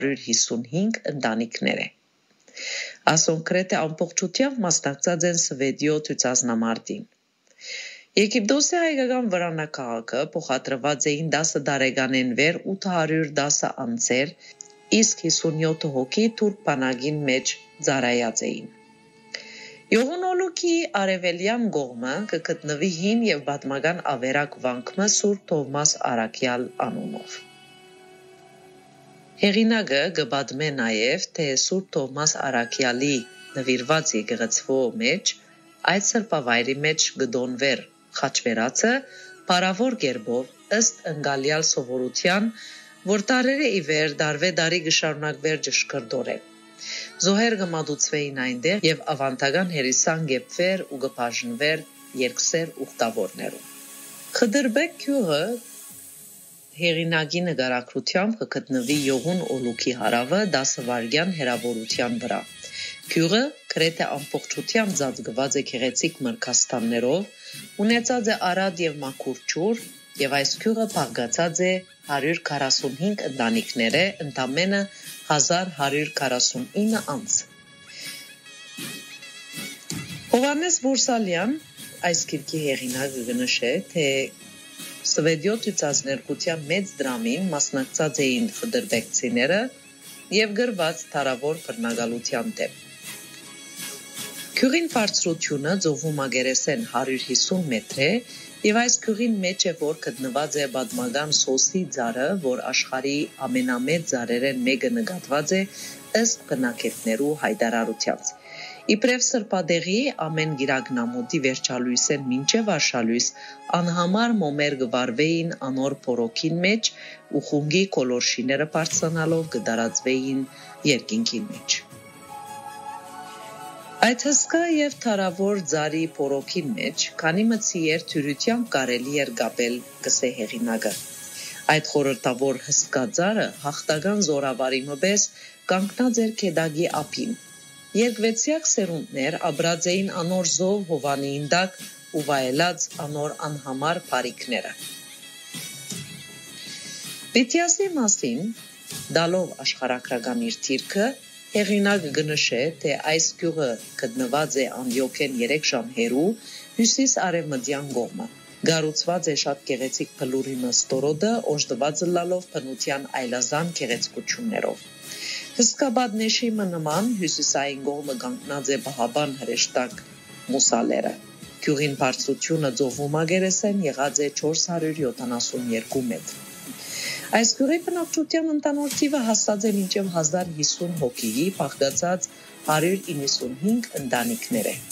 155 ընտանիքներ է։ Ասոնկրետ է ամբողջությամբ մասնակցած են Սվեդիո ցուցասնամարտին։ Եգիպտոսի հայկական վրանակահաղը փոխադրված էին 10 տարեկանեն վեր 810 անձեր, իսկ 57 հոգի թուրք բանակին մեջ ծառայած էին։ Յողուն Օլուկի արևելյան կողմը կգտնվի հին եւ պատմական ավերակ վանքը Սուրբ Թովմաս Արաքյալ անունով։ Հեղինակը կպատմե նաեւ, թե Սուրբ Թովմաս Արաքյալի նվիրված եկեղեցվո մեջ այդ սրբավայրի մեջ գդոնվեր խաչվերածը բարավոր կերպով ըստ ընկալյալ սովորության, որ տարերը ի վեր դարվե կշարունակվեր ճշգրտորեն։ Զոհեր կմատուցվեին այնտեղ եւ ավանդական հերիսան գեփվեր ու կբաժնվեր երկսեր ուխտավորներում։ Խդրբեկ գյուղը հեղինակի նկարագրությամբ կգտնվի Յողուն Օլուկի հարավը 10 վայրկյան հեռավորության վրա։ Գյուղը գրեթե ամբողջությամբ ծածկված է գեղեցիկ մրգաստաններով, ունեցած է արատ եւ մաքուր ջուր, եւ այս գյուղը բաղկացած է 145 ընտանիքները, ընդամենը 1149 անձ։ Հովհաննես Բուրսալյան այս գիրքի հեղինակը կնշե, թե Սվեդիո ցուցասներկության մեծ դրամին մասնակցած էին խդրբեկցիները եւ գրված թարավոր բռնակալության դեմ։ Գյուղին բարձրությունը ծովու մագերեսեն 150 մետր է եւ այս գյուղին մեջ է որ գտնված է պատմական Սոսի ծառը, որ աշխարհի ամենամեծ ծառերեն մեկը նկատված է ըստ բնակիչներու հայտարարությամբ։ Իբրև սրբադեղի ամեն գիրագնամուտի վերջալույսեն մինչև արշալույս անհամար մոմեր գվարվեին անոր փորոքին մեջ ու խունգի կոլորշիները բարձրանալով կդարածվեին երկինքի մեջ։ Այդ հսկա եւ թարավոր ծառի փորոքին մեջ քանի մցիեր թյուրությամբ կարելի էր գապել գսե հեղինակը։ Այդ խորհրդավոր հսկա ծառը հաղթական զորավարի մպես կանգնած էր քեդագի ափին։ Երկվեցյակ սերունդներ ապրած էին անոր զով հովանին տակ ու վայելած անոր անհամար բարիքները։ Վիտյասի մասին դալով աշխարհագրական իր թիրքը հեղինակը կնշե, թե այս գյուղը գտնված է Անդիոքեն 3 ժամ հեռու հյուսիս-արևմտյան կողմը։ Գառուցված է շատ գեղեցիկ փլուրի մստորոդը, օժտված լալով բնության այլազան գեղեցկություններով։ Հսկաբադ նեշի նման հյուսիսային կողմը կանգնած է բահաբան հրեշտակ մուսալերը։ Գյուղին բարձրությունը ծովու մագերեսեն եղած է 472 մետր։ Այս գյուղի բնակչության ընդանուր թիվը հասած է մինչև 1050 հոգի, բաղկացած 195 ընտանիքներ է։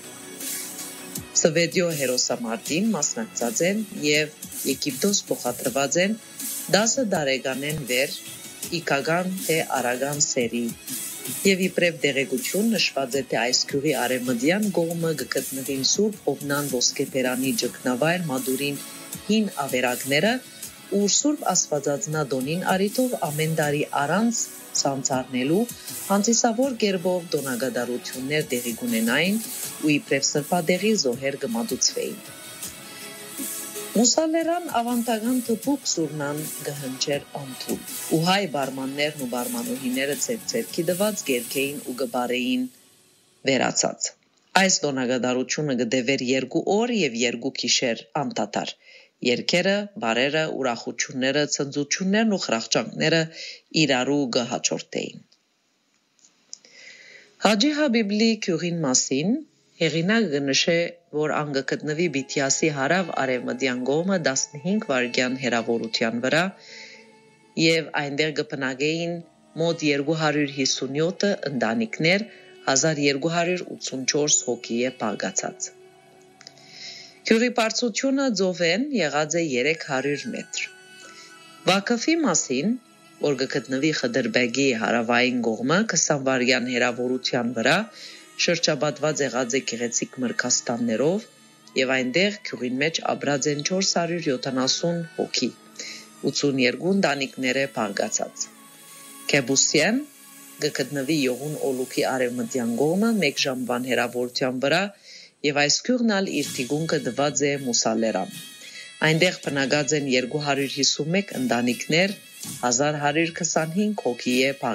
Սվեդիո հերոսամարտին մասնակցած են եւ Եգիպտոս փոխադրված են 10 տարեկանեն վեր իքական թե արագան սերի եւ իբրև դեղեցություն նշված է թե այս գյուղի արևմտյան կողմը գտնվին Սուրբ Հովնան ոսկեբերանի ճգնավայր մադուրին հին ավերակները ու Սուրբ Աստվածածնադոնին արիթով ամեն տարի առանց սանցարնելու հանցիսավոր կերպով դոնագադարություններ տեղի կունենային ու իբրև սրբադեղի զոհեր կմատուցվեին։ Մուսալերան ավանդական թփուկ սուրնան գհնչեր անթուլ ու հայ բարմաններն ու բարմանուհիները ցերքի դված գերքեին ու գբարեին վերացած։ Այս դոնագադարությունը կդեվեր 2 օր եւ 2 գիշեր անդադար։ Երկերը, բարերը, ուրախությունները, ցնծություններն ու խրախճանքները իրարու կհաջորդեին։ Հաջի Հաբիբլի գյուղին մասին հեղինակը նշե, որ ան գտնվի Բիթյասի հարավ արևմտյան կողմը 15 վայրկյան հեռավորության վրա եւ այնտեղ կբնակեին մոտ 257 ընտանիքներ 1284 հոգի է բաղկացած։ Գյուղի բարձրությունը ծովեն եղած է 300 մետր։ Վակֆի մասին, որ գտնվի Խդրբեգի հարավային կողմը 20 վայրկյան հեռավորության վրա, շրջապատված եղած է գեղեցիկ մրգաստաններով եւ այնտեղ գյուղին մեջ ապրած են 470 հոգի, 82 ընտանիքներ է բաղկացած։ Քեբուսյան գտնվի Յողուն Օլուկի արևմտյան կողմը 1 ժամվան հեռավորության վրա եւ այս գյուղն ալ իր թիգունքը դված է մուսալերան։ Այնտեղ բնակած են 251 ընտանիքներ 1125 հոգի է